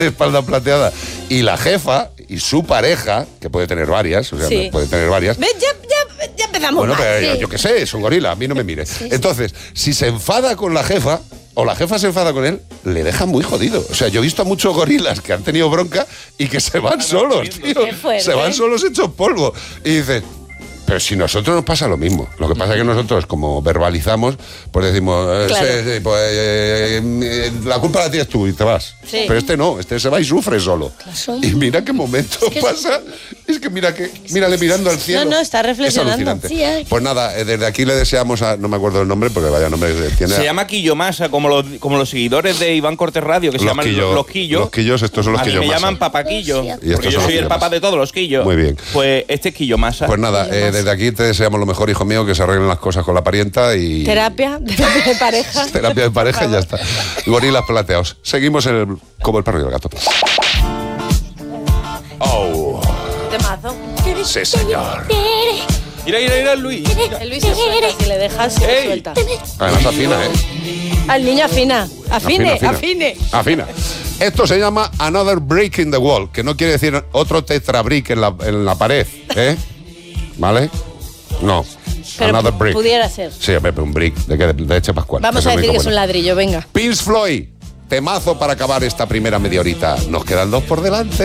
espalda plateada. Y la jefa y su pareja, que puede tener varias, o sea, Sí. puede tener varias. ¿Ves? Ya empezamos Bueno, mal. pero yo qué sé, es un gorila, a mí no me mire. Entonces, si se enfada con la jefa, o la jefa se enfada con él, le deja muy jodido. O sea, yo he visto a muchos gorilas que han tenido bronca y que se van solos, tío. Qué fuerte. Se van solos hechos polvo. Y dices, pero si nosotros nos pasa lo mismo. Lo que pasa es que nosotros, como verbalizamos, pues decimos, Claro. sí, pues, la culpa la tienes tú y te vas. Sí. Pero este no, este se va y sufre solo. Y mira qué momento pasa. Es que mírale mirando al cielo. No, está reflexionando. Es alucinante. Sí, Pues nada, desde aquí le deseamos a... No me acuerdo el nombre porque vaya nombre que tiene. Se llama Quillomasa, como los seguidores de Iván Cortés Radio, que se llaman los Quillos. Los quillos, estos son los A mí quillos me masa. llaman Papaquillo. Y estos Porque yo son soy los el papá Quillomasa. de todos los quillos. Muy bien. Pues este es Quillomasa. Pues nada, desde aquí te deseamos lo mejor, hijo mío, que se arreglen las cosas con la parienta y... Terapia de pareja. Terapia de pareja y ya está. Gorilas plateados. Seguimos como el perro y el gato. Oh, Temazo. sí, señor. Mira, Luis. El Luis se suelta, si le dejas, se Ey. suelta. Además afina, ¿eh? Al niño afina. Afine, Afina. afine. Afina. Esto se llama Another Brick in the Wall, que no quiere decir otro tetrabrick en la pared, ¿eh? ¿Vale? No. Pero Another brick. pudiera ser. Sí, un brick de leche pascual. Vamos Eso a me decir dijo que es un bueno. ladrillo, venga. Pink Floyd, temazo para acabar esta primera media horita. Nos quedan 2 por delante.